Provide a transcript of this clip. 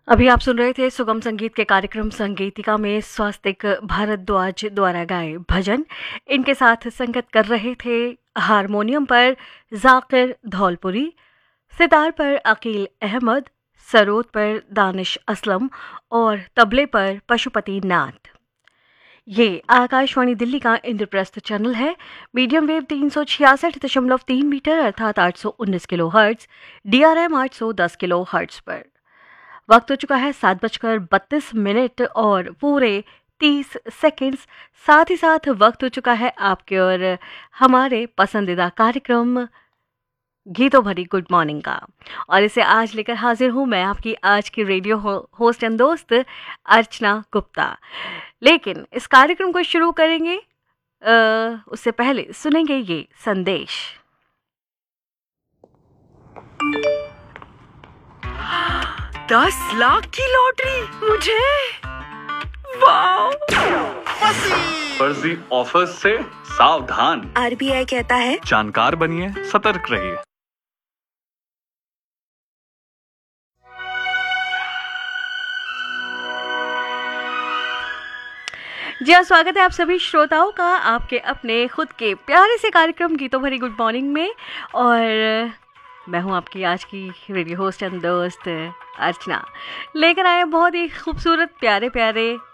अभी आप सुन रहे थे सुगम संगीत के कार्यक्रम संगीतिका में स्वास्तिक भारद्वाज द्वारा गाए भजन। इनके साथ संगत कर रहे थे हारमोनियम पर जाकिर धौलपुरी, सितार पर अकील अहमद, सरोद पर दानिश असलम और तबले पर पशुपति नाथ। ये आकाशवाणी दिल्ली का इंद्रप्रस्थ चैनल है। मीडियम वेव 366.3 मीटर अर्थात 819 kilo hertz, DRM 810 kilo hertz पर। वक्त हो चुका है 7:32 और पूरे 30 सेकंड्स। साथ ही साथ वक्त हो चुका है आपके और हमारे पसंदीदा कार्यक्रम गीतों भरी गुड मॉर्निंग का। और इसे आज लेकर हाजिर हूँ मैं, आपकी आज की रेडियो होस्ट एंड दोस्त अर्चना गुप्ता। लेकिन इस कार्यक्रम को शुरू करेंगे उससे पहले सुनेंगे ये संदेश। ₹10 लाख की लॉटरी मुझे, वाह! फर्जी ऑफर से सावधान। RBI कहता है जानकार बनिए, सतर्क रहिए। जी हाँ, स्वागत है आप सभी श्रोताओं का आपके अपने खुद के प्यारे से कार्यक्रम गीतों भरी गुड मॉर्निंग में। और मैं हूँ आपकी आज की रेडियो होस्ट एंड दोस्त अर्चना। लेकर आए बहुत ही खूबसूरत प्यारे प्यारे